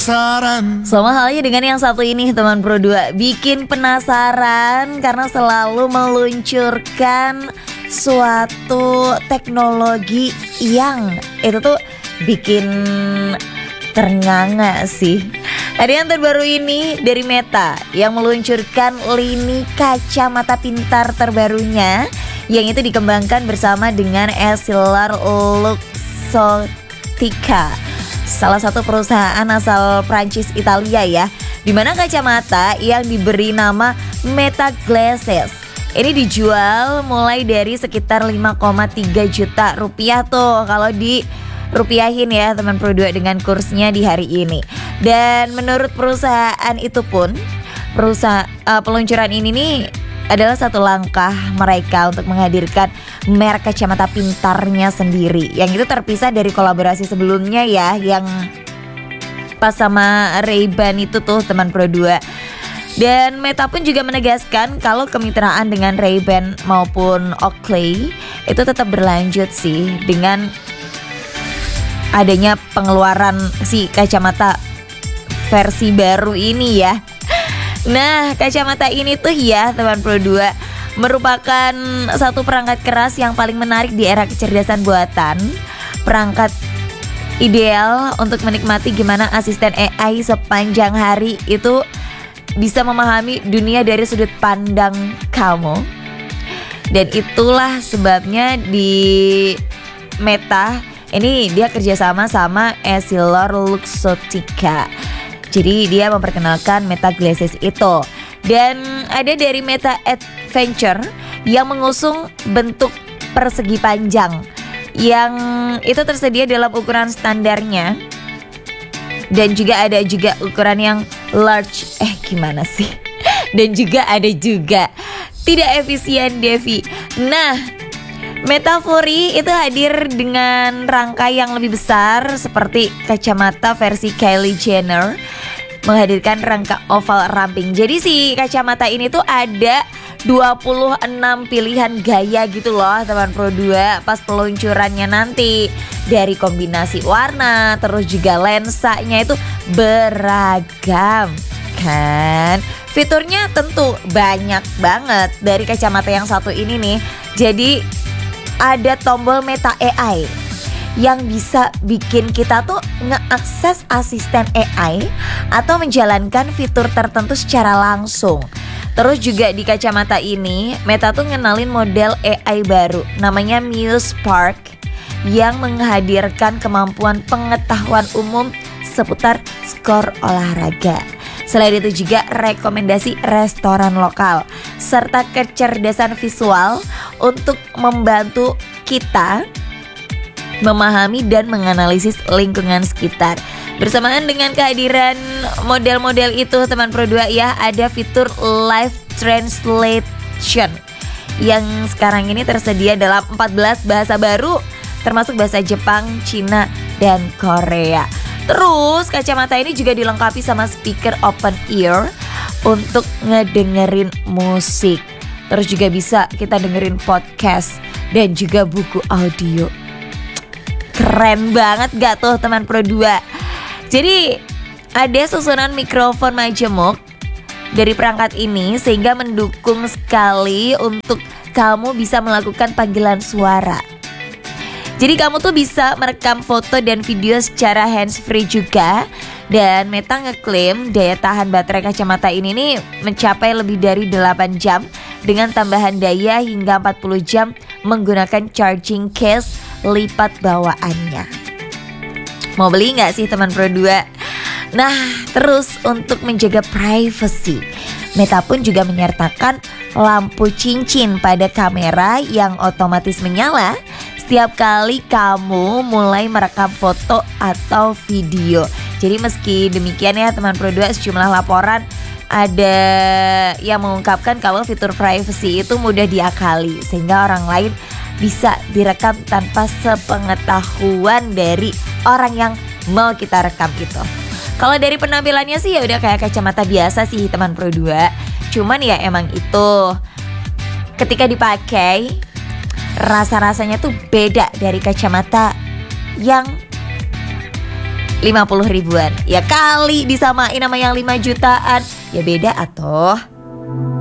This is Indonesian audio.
Sama halnya dengan yang satu ini teman Pro 2, bikin penasaran karena selalu meluncurkan suatu teknologi yang itu tuh bikin ternganga sih. Ada yang terbaru ini dari Meta yang meluncurkan lini kacamata pintar terbarunya yang itu dikembangkan bersama dengan EssilorLuxottica, salah satu perusahaan asal Prancis Italia ya, dimana kacamata yang diberi nama Meta Glasses ini dijual mulai dari sekitar 5,3 juta rupiah tuh kalau dirupiahin ya teman Pro 2 dengan kursnya di hari ini. Dan menurut perusahaan itu pun peluncuran ini nih adalah satu langkah mereka untuk menghadirkan merek kacamata pintarnya sendiri yang itu terpisah dari kolaborasi sebelumnya ya, yang pas sama Ray-Ban itu tuh teman Pro 2. Dan Meta pun juga menegaskan kalau kemitraan dengan Ray-Ban maupun Oakley itu tetap berlanjut sih dengan adanya pengeluaran si kacamata versi baru ini ya. Nah, kacamata ini tuh ya teman Pro 2 merupakan satu perangkat keras yang paling menarik di era kecerdasan buatan. Perangkat ideal untuk menikmati gimana asisten AI sepanjang hari itu bisa memahami dunia dari sudut pandang kamu. Dan itulah sebabnya di Meta ini dia kerjasama sama EssilorLuxottica. Jadi dia memperkenalkan Meta Glasses itu. Dan ada dari Meta Adventure yang mengusung bentuk persegi panjang yang itu tersedia dalam ukuran standarnya. Dan juga ada juga ukuran yang large. Gimana sih? Dan juga ada juga tidak efisien Devi. Nah, Meta Fury itu hadir dengan rangka yang lebih besar seperti kacamata versi Kylie Jenner, menghadirkan rangka oval ramping. Jadi si kacamata ini tuh ada 26 pilihan gaya gitu loh teman Pro 2 pas peluncurannya nanti. Dari kombinasi warna, terus juga lensanya itu beragam kan. Fiturnya tentu banyak banget dari kacamata yang satu ini nih. Jadi ada tombol Meta AI yang bisa bikin kita tuh ngeakses asisten AI atau menjalankan fitur tertentu secara langsung. Terus juga di kacamata ini Meta tuh ngenalin model AI baru namanya Muse Spark yang menghadirkan kemampuan pengetahuan umum seputar skor olahraga. Selain itu juga rekomendasi restoran lokal serta kecerdasan visual untuk membantu kita memahami dan menganalisis lingkungan sekitar. Bersamaan dengan kehadiran model-model itu teman Pro 2 ya, ada fitur live translation yang sekarang ini tersedia dalam 14 bahasa baru termasuk bahasa Jepang, Cina, dan Korea. Terus kacamata ini juga dilengkapi sama speaker open ear untuk ngedengerin musik. Terus juga bisa kita dengerin podcast dan juga buku audio. Keren banget gak tuh teman Pro 2? Jadi ada susunan mikrofon majemuk dari perangkat ini sehingga mendukung sekali untuk kamu bisa melakukan panggilan suara. Jadi kamu tuh bisa merekam foto dan video secara hands-free juga. Dan Meta ngeklaim daya tahan baterai kacamata ini nih mencapai lebih dari 8 jam dengan tambahan daya hingga 40 jam menggunakan charging case lipat bawaannya. Mau beli nggak sih teman Pro 2? Nah, terus untuk menjaga privacy, Meta pun juga menyertakan lampu cincin pada kamera yang otomatis menyala setiap kali kamu mulai merekam foto atau video. Jadi meski demikian ya teman Pro 2, sejumlah laporan ada yang mengungkapkan kalau fitur privacy itu mudah diakali sehingga orang lain bisa direkam tanpa sepengetahuan dari orang yang mau kita rekam itu. Kalau dari penampilannya sih ya udah kayak kacamata biasa sih teman Pro 2. Cuman ya emang itu ketika dipakai rasa-rasanya tuh beda dari kacamata yang 50 ribuan. Ya kali disamain sama yang 5 jutaan, ya beda atoh.